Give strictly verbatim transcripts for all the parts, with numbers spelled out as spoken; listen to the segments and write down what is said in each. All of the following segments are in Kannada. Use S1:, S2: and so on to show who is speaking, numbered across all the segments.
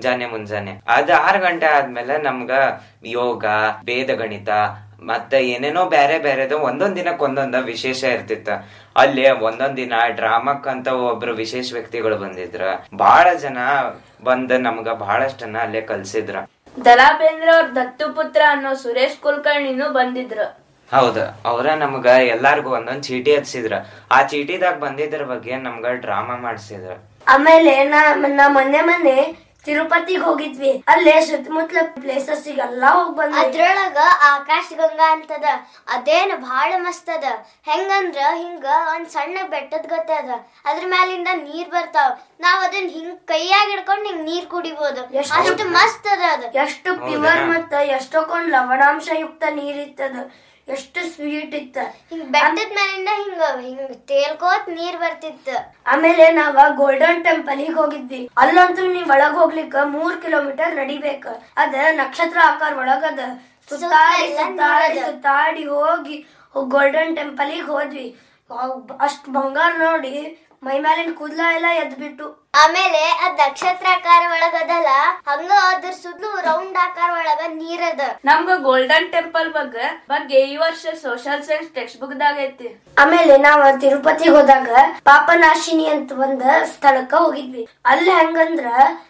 S1: ಮುಂಜಾನೆ ಮುಂಜಾನೆ ಅದ್ ಆರ್ ಗಂಟೆ ಆದ್ಮೇಲೆ ನಮ್ಗ ಯೋಗ, ವೇದ ಗಣಿತ ಮತ್ತೆ ಏನೇನೋ ಬೇರೆ ಬೇರೆದು ಒಂದೊಂದ್ ದಿನಕ್ ಒಂದೊಂದ ವಿಶೇಷ ಇರ್ತಿತ್ತ. ಅಲ್ಲಿ ಒಂದೊಂದ್ ದಿನ ಡ್ರಾಮಕ್ಕಂತ ಒಬ್ರು ವಿಶೇಷ ವ್ಯಕ್ತಿಗಳು ಬಂದಿದ್ರ. ಬಹಳ ಜನ ಬಂದ ನಮ್ಗ ಬಹಳಷ್ಟನ್ನ ಅಲ್ಲೇ ಕಲ್ಸಿದ್ರ.
S2: ದರಾ ಬೇಂದ್ರೆ ಅವ್ರ ದತ್ತು ಪುತ್ರ ಅನ್ನೋ ಸುರೇಶ್ ಕುಲಕರ್ಣಿನೂ ಬಂದಿದ್ರು.
S1: ಹೌದ, ಅವ್ರ ನಮ್ಗ ಎಲ್ಲಾರ್ಗು ಒಂದೊಂದ್ ಚೀಟಿ ಹಚ್ಚಿದ್ರ. ಆ ಚೀಟಿದಾಗ ಬಂದಿದ್ರ ಬಗ್ಗೆ ನಮ್ಗ ಡ್ರಾಮಾ ಮಾಡ್ಸಿದ್ರ.
S3: ಆಮೇಲೆ ನಾ ಮೊನ್ನೆ ಮೊನ್ನೆ ತಿರುಪತಿಗ್ ಹೋಗಿದ್ವಿ. ಅಲ್ಲೇ ಸುತ್ತಮುತ್ತಲ ಪ್ಲೇಸಸ್ ಎಲ್ಲಾ ಹೋಗ್ ಬಂದ್ವಿ.
S4: ಅದ್ರೊಳಗ ಆಕಾಶ ಗಂಗಾ ಅಂತದ, ಅದೇನ್ ಬಹಳ ಮಸ್ತ್ ಅದ. ಹೆಂಗಂದ್ರ ಹಿಂಗ ಒಂದ್ ಸಣ್ಣ ಬೆಟ್ಟದ ಗತೆ ಅದ, ಅದ್ರ ಮ್ಯಾಲಿಂದ ನೀರ್ ಬರ್ತಾವ. ನಾವ್ ಅದನ್ನ ಹಿಂಗ್ ಕೈಯಾಗ ಹಿಡ್ಕೊಂಡ್ ಹಿಂಗ್ ನೀರ್ ಕುಡಿಬಹುದು, ಅಷ್ಟು ಮಸ್ತ್ ಅದ. ಅದ
S3: ಎಷ್ಟು ಪ್ಯೂರ್ ಮತ್ತ ಎಷ್ಟೊಂದ್ ಲವಣಾಂಶ ಯುಕ್ತ ನೀರ್ ಇತ್ತದ, ಎಷ್ಟು ಸ್ವೀಟ್ ಇತ್ತ.
S4: ಹಿಂಗ್ ಬೆಟ್ಟದ ಮೇಲಿಂದ ಹಿಂಗ ಹಿಂಗ್ ತೇಲ್ಕೋತ್ ನೀರ್ ಬರ್ತಿತ್ತ.
S3: ಆಮೇಲೆ ನಾವ ಗೋಲ್ಡನ್ ಟೆಂಪಲ್ ಗೆ ಹೋಗಿದ್ವಿ. ಅಲ್ಲಂತೂ ನೀವ್ ಒಳಗ್ ಹೋಗ್ಲಿಕ್ಕ ಮೂರ್ ಕಿಲೋಮೀಟರ್ ನಡಿಬೇಕ. ಅದ ನಕ್ಷತ್ರ ಆಕಾರ ಒಳಗದ. ಸುತ್ತಾಡಿ ಸುತ್ತಾಡಿ ಸುತ್ತಾಡಿ ಹೋಗಿ ಗೋಲ್ಡನ್ ಟೆಂಪಲ್ ಗೆ ಹೋದ್ವಿ. ಅಷ್ಟ್ ಬಂಗಾರ ನೋಡಿ ಮೈ ಮೇಲಿನ ಕೂದ್ಲ ಎಲ್ಲ ಎದ್ಬಿಟ್ಟು.
S4: ಆಮೇಲೆ ಅದ್ ನಕ್ಷತ್ರಾಕಾರ ಒಳಗದಲ್ಲ, ಹಂಗ ಅದ್ರ ಸುದ್ಲು ರೌಂಡ್ ಆಕಾರ ಒಳಗ ನೀರದ.
S2: ನಮ್ಗ ಗೋಲ್ಡನ್ ಟೆಂಪಲ್ ಬಗ್ಗೆ ಬಗ್ಗೆ ಈ ವರ್ಷ ಸೋಷಿಯಲ್ ಸೈನ್ಸ್ ಟೆಕ್ಸ್ಟ್ ಬುಕ್ ದಾಗ ಐತಿ.
S3: ಆಮೇಲೆ ನಾವ್ ತಿರುಪತಿಗೆ ಹೋದಾಗ ಪಾಪನಾಶಿನಿ ಅಂತ ಒಂದ್ ಸ್ಥಳಕ್ಕ ಹೋಗಿದ್ವಿ. ಅಲ್ಲಿ ಹೆಂಗಂದ್ರ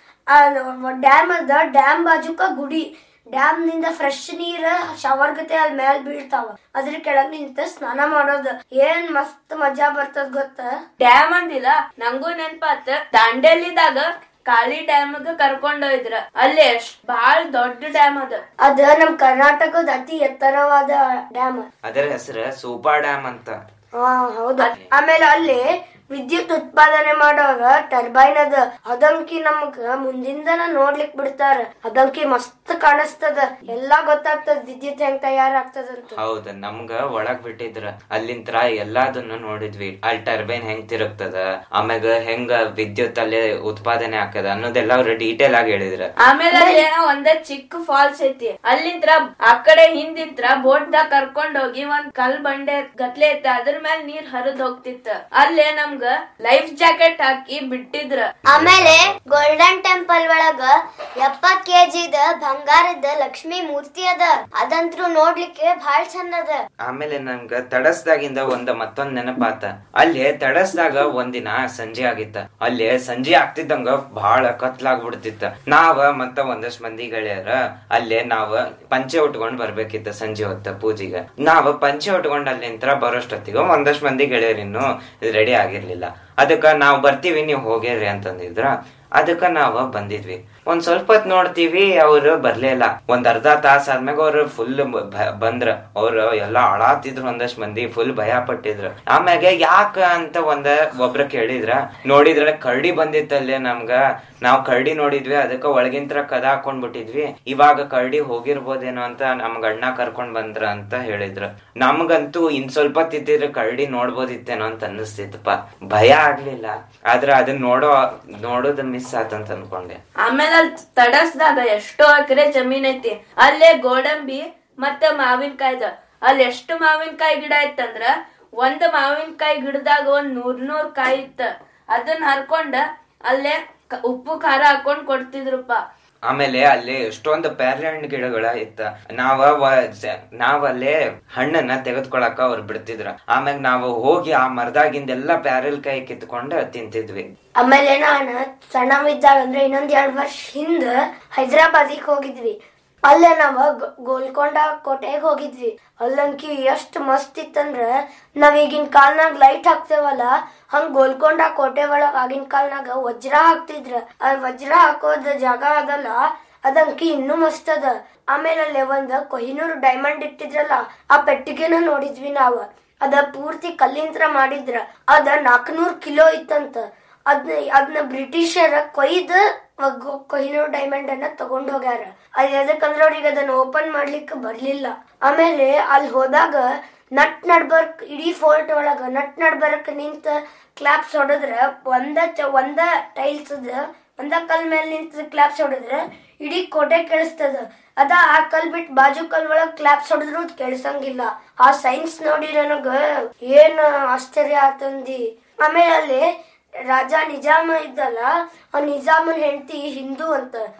S3: ಡ್ಯಾಮ್ ಅದ, ಡ್ಯಾಮ್ ಬಾಜುಕ ಗುಡಿ. ಡ್ಯಾಮ್ ನಿಂದ ಫ್ರೆಶ್ ನೀರ್ ಶವರ್ ಗತೆ ಅದ್ ಮ್ಯಾಲ್ ಬೀಳ್ತಾವ. ಅದ್ರ ಕೆಳಗ್ ನಿಂತ ಸ್ನಾನ ಮಾಡೋದ್ ಏನ್ ಮಸ್ತ್ ಮಜಾ ಬರ್ತದ ಗೊತ್ತ.
S2: ಡ್ಯಾಮ್ ಅಂದಿಲ್ಲ, ನಂಗೂ ನೆನ್ಪಾತ. ದಾಂಡೇಲಿದಾಗ ಕಾಳಿ ಡ್ಯಾಮ್ ಕರ್ಕೊಂಡೋಯ್ದ್ರ. ಅಲ್ಲಿ ಎಷ್ಟ್ ಬಾಳ ದೊಡ್ಡ ಡ್ಯಾಮ್ ಅದ.
S3: ಅದ ನಮ್ ಕರ್ನಾಟಕದ ಅತಿ ಎತ್ತರವಾದ ಡ್ಯಾಮ್.
S1: ಅದರ ಹೆಸರು ಸೂಪಾ ಡ್ಯಾಮ್ ಅಂತ.
S3: ಹಾ ಹೌದಾ. ಆಮೇಲೆ ಅಲ್ಲಿ ವಿದ್ಯುತ್ ಉತ್ಪಾದನೆ ಮಾಡೋಗ ಟರ್ಬೈನ್ ಅದ. ಅದಂಕಿ ನಮಗ ಮುಂದಿಂದನ ನೋಡ್ಲಿಕ್ ಬಿಡ್ತಾರ. ಅದಂಕಿ ಮಸ್ತ್ ಕಾಣಿಸ್ತದ, ಎಲ್ಲಾ ಗೊತ್ತಾಗ್ತದ ವಿದ್ಯುತ್ ಹೆಂಗ್ ತಯಾರಾಗ್ತದಂತ.
S1: ಹೌದ, ನಮ್ಗ ಒಳಗ್ ಬಿಟ್ಟಿದ್ರ. ಅಲ್ಲಿಂತ್ರ ಎಲ್ಲಾದನ್ನು ನೋಡಿದ್ವಿ. ಅಲ್ಲಿ ಟರ್ಬೈನ್ ಹೆಂಗ್ ತಿರುಗ್ತದ, ಆಮ್ಯಾಗ ಹೆಂಗ ವಿದ್ಯುತ್ ಅಲ್ಲಿ ಉತ್ಪಾದನೆ ಆಗ್ತದ ಅನ್ನೋದೆಲ್ಲ ಅವ್ರ ಡೀಟೇಲ್ ಆಗಿ ಹೇಳಿದ್ರ.
S2: ಆಮೇಲೆ ಅಲ್ಲಿ ಒಂದ ಚಿಕ್ಕ ಫಾಲ್ಸ್ ಐತಿ. ಅಲ್ಲಿಂತ್ರ ಆ ಕಡೆ ಹಿಂದಿಂತ್ರ ಬೋಟ್ ದಾಗ ಕರ್ಕೊಂಡ್ ಹೋಗಿ ಒಂದ್ ಕಲ್ ಬಂಡೆ ಗತ್ಲೆ ಐತಿ, ಅದ್ರ ಮೇಲೆ ನೀರ್ ಹರಿದ್ ಹೋಗ್ತಿತ್ತ. ಅಲ್ಲೇ ನಮ್ಗ ಲೈಫ್ ಜಾಕೆಟ್ ಹಾಕಿ ಬಿಟ್ಟಿದ್ರ.
S4: ಆಮೇಲೆ ಗೋಲ್ಡನ್ ಟೆಂಪಲ್ ಒಳಗ ಎಪ್ಪತ್ ಕೆಜಿದ ಬಂಗಾರದ ಲಕ್ಷ್ಮಿ ಮೂರ್ತಿ ಅದ. ಅದಂತ್ರು ನೋಡ್ಲಿಕ್ಕೆ ಬಹಳ ಚಂದ ಅದ.
S1: ಆಮೇಲೆ ನಂಗ ತಡಸ್ದಾಗಿಂದ ಒಂದ್ ಮತ್ತೊಂದ್ ನೆನಪಾತ. ಅಲ್ಲಿ ತಡಸ್ದಾಗ ಒಂದಿನ ಸಂಜೆ ಆಗಿತ್ತ. ಅಲ್ಲಿ ಸಂಜೆ ಆಗ್ತಿದ್ದಂಗ ಬಹಳ ಕತ್ಲಾಗ್ಬಿಡ್ತಿತ್ತ. ನಾವ ಮತ್ತ ಒಂದಷ್ಟ್ ಮಂದಿ ಗೆಳೆಯರ ಅಲ್ಲೇ ನಾವ್ ಪಂಚೆ ಉಟ್ಕೊಂಡ್ ಬರ್ಬೇಕಿತ್ತ. ಸಂಜೆ ಹೊತ್ತ ಪೂಜೆಗೆ ನಾವ್ ಪಂಚೆ ಉಟ್ಕೊಂಡ್ ಅಲ್ಲಿಂತ್ರ ಬರೋಷ್ಟೊತ್ತಿಗ ಒಂದಷ್ಟ್ ಮಂದಿ ಗೆಳೆಯರಿನ್ನು ರೆಡಿ ಆಗಿರ್ಲಿಲ್ಲ. ಅದಕ್ಕ ನಾವ್ ಬರ್ತೀವಿ, ನೀವ್ ಹೋಗಿರ್ರಿ ಅಂತಂದಿದ್ರ. ಅದಕ್ಕ ನಾವ್ ಬಂದಿದ್ವಿ. ಒಂದ್ ಸ್ವಲ್ಪ ಹೊತ್ ನೋಡ್ತೀವಿ, ಅವ್ರು ಬರ್ಲಿಲ್ಲ. ಒಂದ್ ಅರ್ಧ ತಾಸ ಆದ್ಮ್ಯಾಗ ಅವ್ರು ಫುಲ್ ಬಂದ್ರ. ಅವ್ರು ಎಲ್ಲಾ ಅಳಾತಿದ್ರು. ಒಂದಷ್ಟ್ ಮಂದಿ ಫುಲ್ ಭಯ ಪಟ್ಟಿದ್ರು. ಆಮ್ಯಾಗ ಯಾಕ ಅಂತ ಒಂದ ಒಬ್ರ ಕೇಳಿದ್ರ. ನೋಡಿದ್ರ ಕರಡಿ ಬಂದಿತ್ತಲ್ಲೇ ನಮ್ಗ. ನಾವ್ ಕರಡಿ ನೋಡಿದ್ವಿ, ಅದಕ್ಕ ಒಳಗಿಂತ್ರ ಕದ ಹಾಕೊಂಡ್ ಬಿಟ್ಟಿದ್ವಿ. ಇವಾಗ ಕರಡಿ ಹೋಗಿರ್ಬೋದೇನೋ ಅಂತ ನಮ್ಗ ಅಣ್ಣ ಕರ್ಕೊಂಡ್ ಬಂದ್ರ ಅಂತ ಹೇಳಿದ್ರು. ನಮ್ಗಂತೂ ಇನ್ ಸ್ವಲ್ಪ ತಿತ್ತಿದ್ರೆ ಕರಡಿ ನೋಡ್ಬೋದಿತ್ತೇನೋ ಅಂತ ಅನ್ನಿಸ್ತಿತ್ತಪ್ಪ. ಭಯ ಆಗ್ಲಿಲ್ಲ, ಆದ್ರ ಅದನ್ನ ನೋಡೋ ನೋಡೋದ್ ಮಿಸ್ ಆತಂತ ಅನ್ಕೊಂಡೆ.
S2: ಆಮೇಲೆ ಅಲ್ಲಿ ತಡಸ್ದಾಗ ಎಷ್ಟೋ ಎಕರೆ ಜಮೀನ್ ಐತಿ. ಅಲ್ಲೇ ಗೋಡಂಬಿ ಮತ್ತೆ ಮಾವಿನಕಾಯ್ದ. ಅಲ್ಲಿ ಎಷ್ಟು ಮಾವಿನಕಾಯಿ ಗಿಡ ಇತ್ತಂದ್ರ ಒಂದ್ ಮಾವಿನಕಾಯಿ ಗಿಡದಾಗ ಒಂದ್ ನೂರ್ ನೂರ್ ಕಾಯಿ ಇತ್ತ. ಅದನ್ನ ಹರ್ಕೊಂಡ ಅಲ್ಲೇ ಉಪ್ಪು ಖಾರ ಹಾಕೊಂಡ್ ಕೊಡ್ತಿದ್ರಪ್ಪ.
S1: ಆಮೇಲೆ ಅಲ್ಲಿ ಎಷ್ಟೊಂದು ಪ್ಯಾರ್ಲೆ ಹಣ್ಣು ಗಿಡಗಳ ಇತ್ತ. ನಾವ ನಾವಲ್ಲೇ ಹಣ್ಣನ್ನ ತೆಗೆದ್ಕೊಳಕ ಅವ್ರು ಬಿಡ್ತಿದ್ರ. ಆಮ್ಯಾಗ ನಾವು ಹೋಗಿ ಆ ಮರದಾಗಿಂದೆಲ್ಲಾ ಪ್ಯಾರಲ್ ಕಾಯಿ ಕಿತ್ಕೊಂಡ್ ತಿಂತಿದ್ವಿ.
S3: ಆಮೇಲೆ ನಾನು ಸಣ್ಣವಿದ್ದಾಗ ಅಂದ್ರೆ ಇನ್ನೊಂದ್ ಎರಡ್ ವರ್ಷ ಹಿಂದ ಹೈದರಾಬಾದಿಗೆ ಹೋಗಿದ್ವಿ. ಅಲ್ಲೇ ನಾವ ಗೋಲ್ಕೊಂಡ ಕೋಟೆಗೆ ಹೋಗಿದ್ವಿ. ಅಲ್ಲಂಕಿ ಎಷ್ಟ್ ಮಸ್ತ್ ಇತ್ತಂದ್ರ ನಾವ್ ಈಗಿನ ಕಾಲ್ನಾಗ ಲೈಟ್ ಹಾಕ್ತೇವಲ್ಲ, ಹಂಗ ಗೋಲ್ಕೊಂಡ ಕೋಟೆ ಒಳಗ ಆಗಿನ ಕಾಲ್ನಾಗ ವಜ್ರ ಹಾಕ್ತಿದ್ರ. ಆ ವಜ್ರ ಹಾಕೋದ ಜಾಗ ಅದಲ್ಲ, ಅದಂಕಿ ಇನ್ನೂ ಮಸ್ತ್ ಅದ. ಆಮೇಲೆ ಅಲ್ಲೇ ಒಂದ್ ಕೊಹಿನೂರ್ ಡೈಮಂಡ್ ಇಟ್ಟಿದ್ರಲ್ಲ, ಆ ಪೆಟ್ಟಿಗೆನ ನೋಡಿದ್ವಿ ನಾವ್. ಅದ ಪೂರ್ತಿ ಕಲ್ಲಿಂತ್ರ ಮಾಡಿದ್ರ. ಅದ ನಾಲ್ಕನೂರ್ ಕಿಲೋ ಇತ್ತಂತ. ಅದ್ನ ಅದನ್ನ ಬ್ರಿಟಿಷರ ಕೊಯ್ದ ಕೊಹಿನೂರ್ ಡೈಮಂಡ್ ಅನ್ನ ತಗೊಂಡ್ ಹೋಗ್ಯಾರ. ಅದ್ ಎದಕ್ಕಂದ್ರ ಅವ್ರಿಗೆ ಅದನ್ನ ಓಪನ್ ಮಾಡ್ಲಿಕ್ಕೆ ಬರ್ಲಿಲ್ಲ. ಆಮೇಲೆ ಅಲ್ಲಿ ಹೋದಾಗ ನಟ್ ನಡ್ಬರ್ಕ್ ಇಡೀ ಫೋರ್ಟ್ ಒಳಗ ನಟ್ ನಡ್ಬರ್ಕ್ ನಿಂತ ಕ್ಲಾಪ್ಸ್ ಹೊಡದ್ರ ಒಂದ ಒಂದ ಟೈಲ್ಸ್ ಒಂದ ಕಲ್ ಮೇಲೆ ನಿಂತ ಕ್ಲಾಪ್ಸ್ ಹೊಡದ್ರ ಇಡೀ ಕೋಟೆ ಕೇಳಿಸ್ತದ. ಅದ ಆ ಕಲ್ ಬಿಟ್ ಬಾಜು ಕಲ್ ಒಳಗ್ ಕ್ಲಾಪ್ಸ್ ಹೊಡೆದ್ರು ಕೇಳ್ಸಂಗಿಲ್ಲ. ಆ ಸೈನ್ಸ್ ನೋಡಿ ನನಗ ಏನ್ ಆಶ್ಚರ್ಯ ಆತಂದಿ. ಆಮೇಲೆ ಅಲ್ಲಿ ರಾಜ ನಿಜಾಮ ಇದ್ದಲ್ಲ, ಆ ನಿಜಾಮನ್ ಹೆಂಡತಿ ಹಿಂದೂ ಅಂತ.